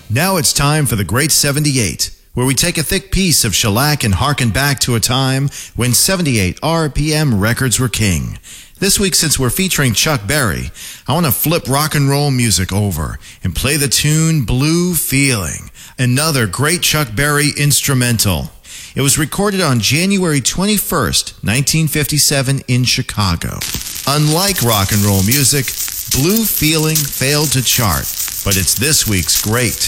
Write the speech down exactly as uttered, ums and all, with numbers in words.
Now it's time for the Great seventy-eight, where we take a thick piece of shellac and harken back to a time when seventy-eight R P M records were king. This week, since we're featuring Chuck Berry, I want to flip rock and roll music over and play the tune Blue Feeling, another great Chuck Berry instrumental. It was recorded on January twenty-first, nineteen fifty-seven in Chicago. Unlike rock and roll music, Blue Feeling failed to chart, but it's this week's great.